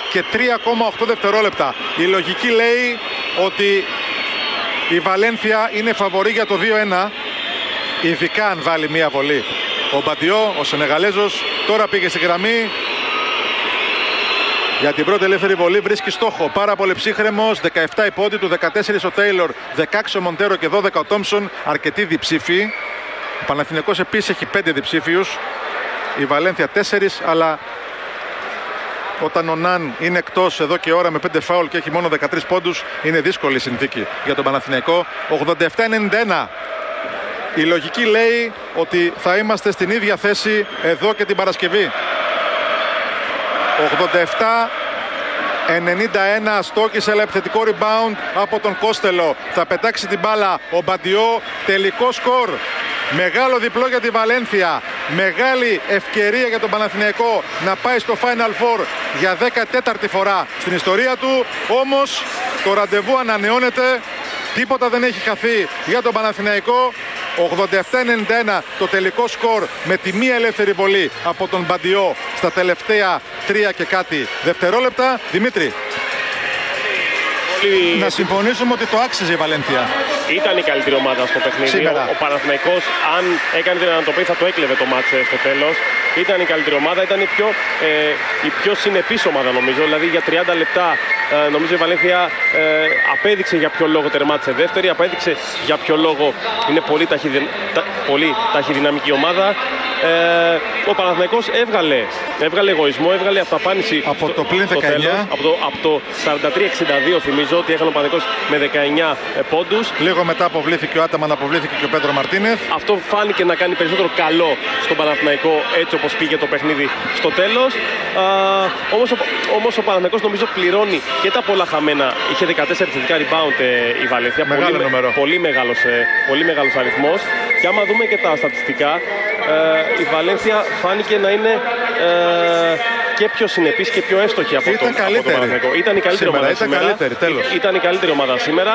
και 3,8 δευτερόλεπτα. Η λογική λέει ότι η Βαλένθια είναι φαβορή για το 2-1, ειδικά αν βάλει μία βολή. Ο Μπαντιό, ο Σενεγαλέζος, τώρα πήγε στη γραμμή για την πρώτη ελεύθερη βολή, βρίσκει στόχο. Πάρα πολύ ψύχρεμος, 17 η πόντη του, 14 ο Τέιλορ, 16 ο Μοντέρο και 12 ο Τόμψον. Αρκετοί διψήφοι. Ο Παναθηναϊκός επίσης έχει 5 διψήφιους. Η Βαλένθια 4, αλλά όταν ο Ναν είναι εκτός εδώ και ώρα με 5 φάουλ και έχει μόνο 13 πόντους, είναι δύσκολη η συνθήκη για τον Παναθηναϊκό. 87-91. Η λογική λέει ότι θα είμαστε στην ίδια θέση εδώ και την Παρασκευή. 87-91, στόχισε, αλλά επιθετικό rebound από τον Κόστελο. Θα πετάξει την μπάλα ο Μπαντιό. Τελικό σκορ. Μεγάλο διπλό για τη Βαλένθια. Μεγάλη ευκαιρία για τον Παναθηναϊκό να πάει στο Final Four για 14η φορά στην ιστορία του. Όμως το ραντεβού ανανεώνεται. Τίποτα δεν έχει χαθεί για τον Παναθηναϊκό. 87-91 το τελικό σκορ με τη μία ελεύθερη βολή από τον Μπαντιό στα τελευταία 3 και κάτι δευτερόλεπτα. Δημήτρη, να συμφωνήσουμε ότι το άξιζε η Βαλένθια. Ήταν η καλύτερη ομάδα στο παιχνίδι. Ο Παναθηναϊκός, αν έκανε την ανατοπή, θα το έκλεβε το μάτς στο τέλος. Ήταν η καλύτερη ομάδα, ήταν η πιο συνεπής ομάδα νομίζω. Δηλαδή για 30 λεπτά νομίζω η Βαλένθια απέδειξε για ποιο λόγο τερμάτισε δεύτερη, απέδειξε για ποιο λόγο είναι πολύ ταχυδυναμική ομάδα. Ο Παναθηναϊκός έβγαλε εγωισμό, έβγαλε αυταπάνηση από το πλήν 19. Από το 43-62 θυμίζω ότι έκανε ο Παναθηναϊκός με 19 πόντους. Λίγο μετά αποβλήθηκε ο Άταμαν, αποβλήθηκε και ο Πέτρο Μαρτίνεθ. Αυτό φάνηκε να κάνει περισσότερο καλό στον Παναθηναϊκό έτσι όπως πήγε το παιχνίδι στο τέλος. Όμως ο Παναθηναϊκός νομίζω πληρώνει και τα πολλά χαμένα. Είχε 14 θετικά rebound η Βαλένθια. Πολύ μεγάλος αριθμός. Και άμα δούμε και τα στατιστικά, η Βαλένθια φάνηκε να είναι και πιο συνεπής και πιο εύστοχη από τον Παναθηναϊκό. Ήταν η καλύτερη ομάδα σήμερα. Ήταν η καλύτερη ομάδα σήμερα.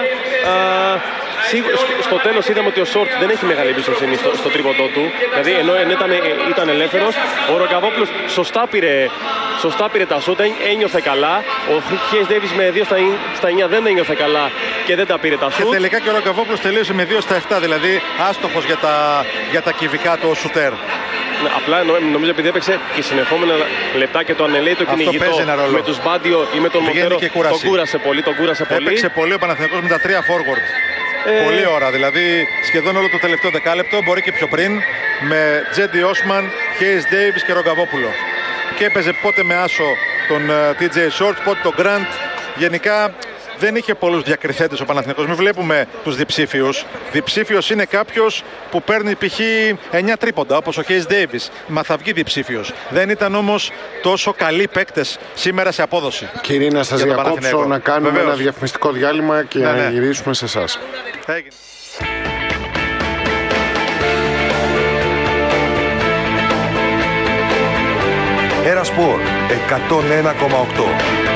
Στο τέλος είδαμε ότι ο Σόρτ δεν έχει μεγάλη εμπιστοσύνη στο τρίποντό του. Δηλαδή ενώ ήταν ελεύθερος, ο Ρογκαβόπουλος σωστά πήρε τα σούτ, ένιωθε καλά. Ο Χέις Ντέιβις με 2 στα 9 δεν ένιωθε καλά και δεν τα πήρε τα σούτ. Και τελικά και ο Ρογκαβόπουλος τελείωσε με 2 στα 7, δηλαδή άστοχος για τα κυβικά του σουτέρ. Απλά νομίζω επειδή έπαιξε και συνεχόμενα λεπτά και το ανελέει το κυνηγητό με τους Μπάντιο ή με τον Μοντέρο, τον κούρασε πολύ. Έπαιξε πολύ ο Παναθηναϊκός με τα 3 forward. Πολύ ώρα, δηλαδή σχεδόν όλο το τελευταίο δεκάλεπτο, μπορεί και πιο πριν, με Τζέντι Όσμαν, Χέις Ντέιβις και Ρογκαβόπουλο. Και έπαιζε πότε με άσο τον TJ Short, πότε τον Grant. Γενικά δεν είχε πολλούς διακριθέντες ο Παναθηναϊκός. Μην βλέπουμε τους διψήφιους. Διψήφιος είναι κάποιος που παίρνει π.χ. 9 τρίποντα, όπως ο Χέις Ντέιβις. Μα θα βγει διψήφιος. Δεν ήταν όμως τόσο καλοί παίκτες σήμερα σε απόδοση. Κύριε, να σας διακόψω να κάνουμε ένα διαφημιστικό διάλειμμα και να γυρίσουμε σε εσάς. Ερασπορ 101,8.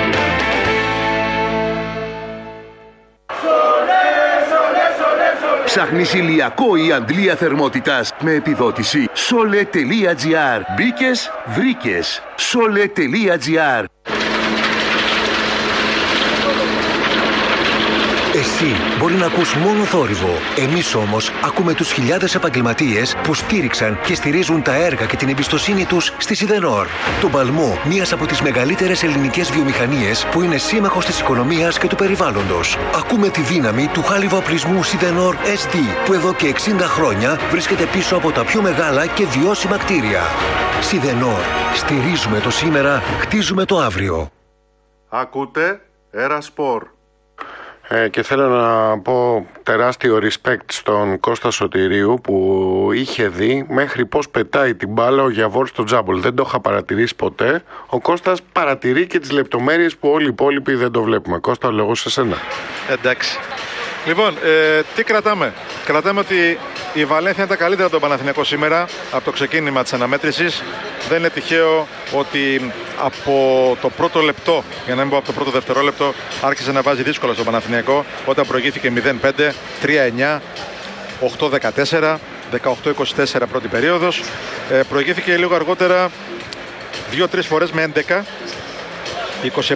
Ψάχνεις ηλιακό ή αντλία θερμότητας με επιδότηση? Sole.gr. Μπήκες, βρήκες. Sole.gr. Εσύ μπορεί να ακούς μόνο θόρυβο. Εμείς όμως ακούμε τους χιλιάδες επαγγελματίες που στήριξαν και στηρίζουν τα έργα και την εμπιστοσύνη τους στη Σιδενόρ. Τον παλμό μιας από τις μεγαλύτερες ελληνικές βιομηχανίες που είναι σύμμαχος της οικονομίας και του περιβάλλοντος. Ακούμε τη δύναμη του χάλιβα-οπλισμού Σιδενόρ SD που εδώ και 60 χρόνια βρίσκεται πίσω από τα πιο μεγάλα και βιώσιμα κτίρια. Σιδενόρ. Στηρίζουμε το σήμερα, χτίζουμε το αύριο. Ακούτε Ερασπορ. Και θέλω να πω τεράστιο respect στον Κώστα Σωτηρίου που είχε δει μέχρι πώς πετάει την μπάλα ο Γιαβόρ στο τζάμπολ. Δεν το είχα παρατηρήσει ποτέ. Ο Κώστας παρατηρεί και τις λεπτομέρειες που όλοι οι υπόλοιποι δεν το βλέπουμε. Κώστα, ο λόγος σε σένα. Εντάξει. Λοιπόν, τι κρατάμε? Κρατάμε ότι η Βαλένθια ήταν καλύτερα από τον Παναθηναϊκό σήμερα από το ξεκίνημα της αναμέτρησης. Δεν είναι τυχαίο ότι από το πρώτο λεπτό, για να μην πω από το πρώτο δευτερόλεπτο, άρχισε να βάζει δύσκολα στον Παναθηναϊκό όταν προηγήθηκε 0-5, 3-9, 8-14, 18-24 πρώτη περίοδος. Προηγήθηκε λίγο αργότερα 2-3 φορές με 11,